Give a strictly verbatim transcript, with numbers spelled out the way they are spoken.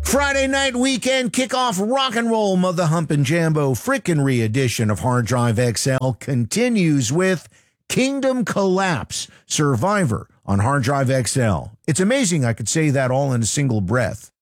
Friday night weekend kickoff rock and roll of the Hump and Jambo frickin' re-edition of Hard Drive X L continues with Kingdom Collapse Survivor on Hard Drive X L. It's amazing I could say that all in a single breath.